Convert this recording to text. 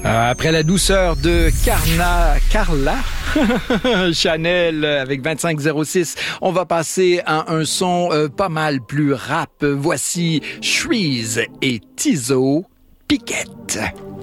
Après la douceur de Carla Chanel avec 2506, on va passer à un son pas mal plus rap. Voici Shreeze et Tizo Piquette.